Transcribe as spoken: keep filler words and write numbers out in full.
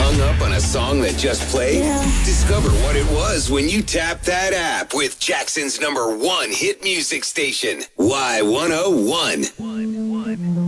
hung up on a song that just played? Yeah. Discover what it was when you tap that app with Jackson's number one hit music station, Y one oh one.